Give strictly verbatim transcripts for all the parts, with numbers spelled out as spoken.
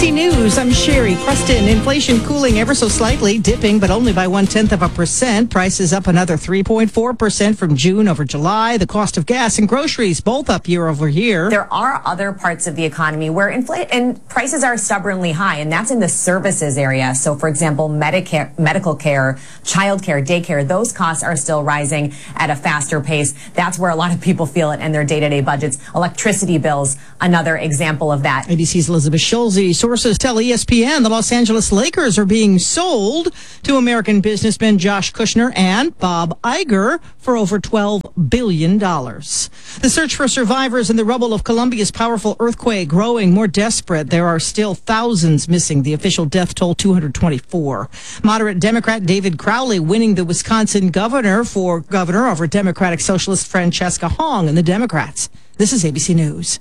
C News, I'm Sherry Preston. Inflation cooling ever so slightly, dipping, but only by one-tenth of a percent. Prices up another three point four percent from June over July. The cost of gas and groceries both up year over year. There are other parts of the economy where inflation and prices are stubbornly high, and that's in the services area. So, for example, Medicare, medical care, child care, daycare, those costs are still rising at a faster pace. That's where a lot of people feel it in their day-to-day budgets. Electricity bills, another example of that. A B C's Elizabeth Schulze. Sources tell E S P N the Los Angeles Lakers are being sold to American businessmen Josh Kushner and Bob Iger for over twelve billion dollars. The search for survivors in the rubble of Colombia's powerful earthquake growing more desperate. There are still thousands missing. The official death toll, two hundred twenty-four. Moderate Democrat David Crowley winning the Wisconsin governor for governor over Democratic Socialist Francesca Hong and the Democrats. This is A B C News.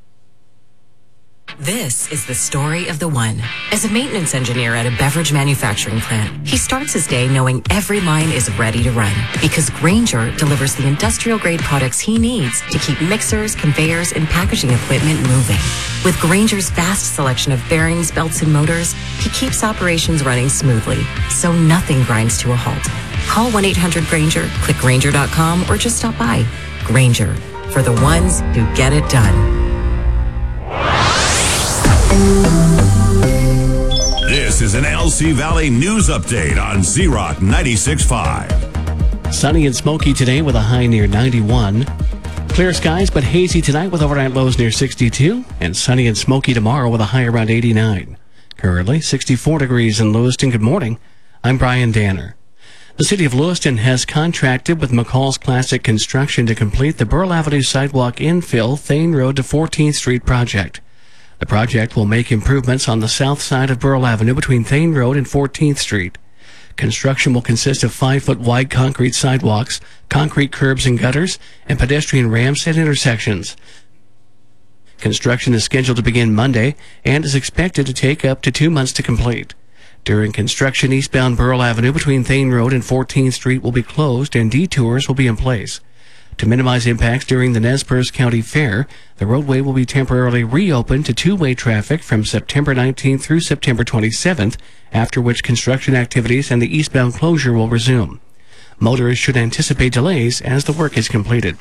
This is the story of the one. As a maintenance engineer at a beverage manufacturing plant, he starts his day knowing every line is ready to run because Grainger delivers the industrial-grade products he needs to keep mixers, conveyors, and packaging equipment moving. With Grainger's vast selection of bearings, belts, and motors, he keeps operations running smoothly, so nothing grinds to a halt. Call one eight hundred Grainger, click Grainger dot com, or just stop by. Grainger, for the ones who get it done. This is an L C Valley News Update on Z-Rock ninety-six point five. Sunny and smoky today with a high near ninety-one. Clear skies but hazy tonight with overnight lows near sixty-two. And sunny and smoky tomorrow with a high around eighty-nine. Currently sixty-four degrees in Lewiston. Good morning. I'm Brian Danner. The city of Lewiston has contracted with McCall's Classic Construction to complete the Burl Avenue Sidewalk Infill Thane Road to fourteenth Street project. The project will make improvements on the south side of Burl Avenue between Thane Road and fourteenth Street. Construction will consist of five-foot wide concrete sidewalks, concrete curbs and gutters, and pedestrian ramps at intersections. Construction is scheduled to begin Monday and is expected to take up to two months to complete. During construction, eastbound Burl Avenue between Thane Road and fourteenth Street will be closed and detours will be in place. To minimize impacts during the Nez Perce County Fair, the roadway will be temporarily reopened to two-way traffic from September nineteenth through September twenty-seventh, after which construction activities and the eastbound closure will resume. Motorists should anticipate delays as the work is completed.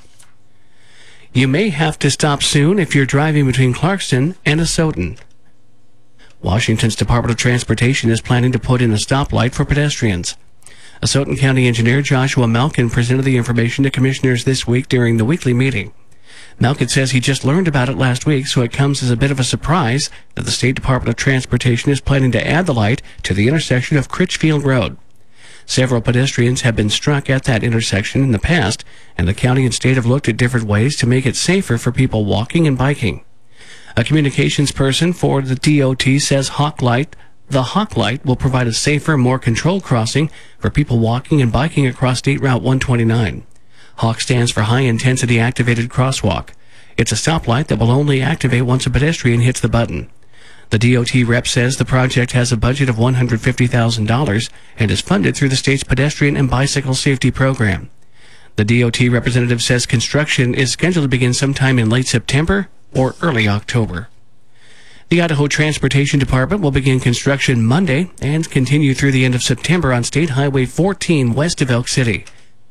You may have to stop soon if you're driving between Clarkston and Asotin. Washington's Department of Transportation is planning to put in a stoplight for pedestrians. Asotin County Engineer Joshua Malkin presented the information to commissioners this week during the weekly meeting. Malkin says he just learned about it last week, so it comes as a bit of a surprise that the State Department of Transportation is planning to add the light to the intersection of Critchfield Road. Several pedestrians have been struck at that intersection in the past, and the county and state have looked at different ways to make it safer for people walking and biking. A communications person for the D O T says Hawk Light The Hawk Light will provide a safer, more controlled crossing for people walking and biking across State Route one twenty-nine. Hawk stands for High Intensity Activated Crosswalk. It's a stoplight that will only activate once a pedestrian hits the button. The D O T rep says the project has a budget of one hundred fifty thousand dollars and is funded through the state's Pedestrian and Bicycle Safety Program. The D O T representative says construction is scheduled to begin sometime in late September or early October. The Idaho Transportation Department will begin construction Monday and continue through the end of September on State Highway fourteen west of Elk City.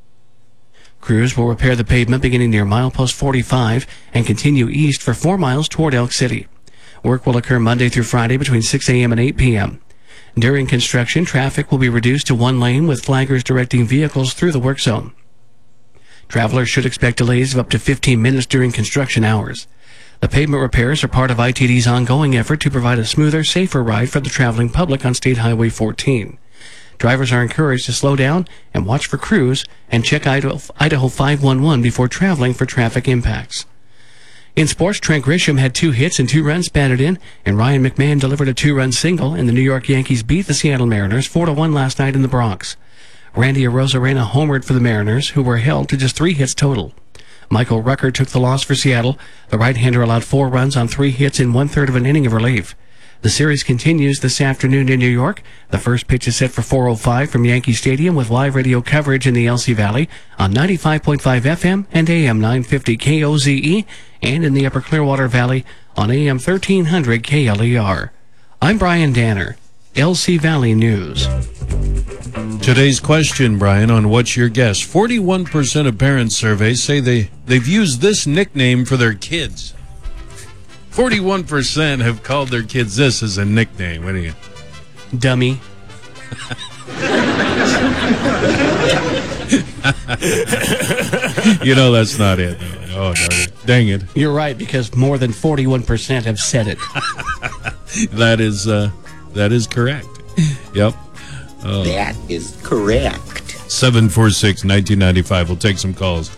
Crews will repair the pavement beginning near milepost forty-five and continue east for four miles toward Elk City. Work will occur Monday through Friday between six a.m. and eight p.m. During construction, traffic will be reduced to one lane with flaggers directing vehicles through the work zone. Travelers should expect delays of up to fifteen minutes during construction hours. The pavement repairs are part of I T D's ongoing effort to provide a smoother, safer ride for the traveling public on State Highway fourteen. Drivers are encouraged to slow down and watch for crews and check Idaho five one one before traveling for traffic impacts. In sports, Trent Grisham had two hits and two runs batted in, and Ryan McMahon delivered a two-run single, and the New York Yankees beat the Seattle Mariners four to one last night in the Bronx. Randy Arozarena homered for the Mariners, who were held to just three hits total. Michael Rucker took the loss for Seattle. The right-hander allowed four runs on three hits in one-third of an inning of relief. The series continues this afternoon in New York. The first pitch is set for four oh five from Yankee Stadium with live radio coverage in the L C Valley on ninety-five point five F M and A M nine fifty K O Z E and in the Upper Clearwater Valley on A M thirteen hundred K L E R. I'm Brian Danner, L C Valley News. Today's question, Brian, on What's Your Guess? forty-one percent of parents surveyed say they, they've used this nickname for their kids. forty-one percent have called their kids this as a nickname. What do you? Dummy. You know that's not it. Oh, darn it. Dang it. You're right, because more than forty-one percent have said it. That is, uh, that is correct. Yep. Oh. That is correct. seven four six, one nine nine five. We'll take some calls.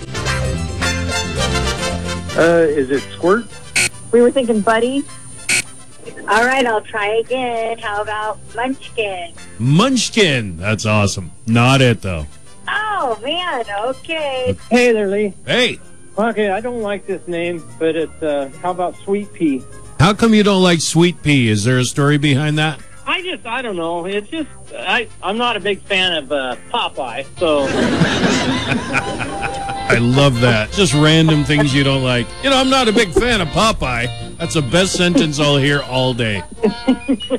Uh, is it Squirt? We were thinking Buddy. All right, I'll try again. How about Munchkin? Munchkin. That's awesome. Not it, though. Oh, man. Okay. Hey there, Lee. Hey. Okay, I don't like this name, but it's, uh, how about Sweet Pea? How come you don't like Sweet Pea? Is there a story behind that? I just, I don't know. It's just, I, I'm not a big fan of uh, Popeye, so. I love that. Just random things you don't like. You know, I'm not a big fan of Popeye. That's the best sentence I'll hear all day.